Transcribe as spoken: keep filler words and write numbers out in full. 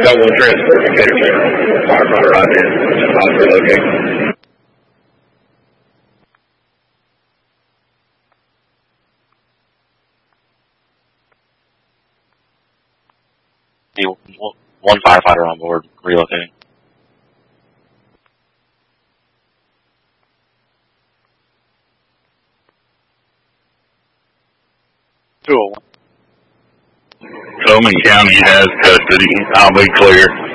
got one transport to Caterpillar. Firefighter right in. Five location. One firefighter on board, relocating. two oh one. Tillman County has custody. I'll be clear.